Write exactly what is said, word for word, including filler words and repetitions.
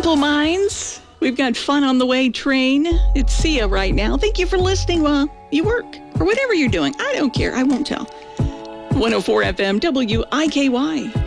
Simple Minds. We've got Fun on the Way train. It's Sia right now. Thank you for listening while you work or whatever you're doing. I don't care. I won't tell. one oh four F M W I K Y.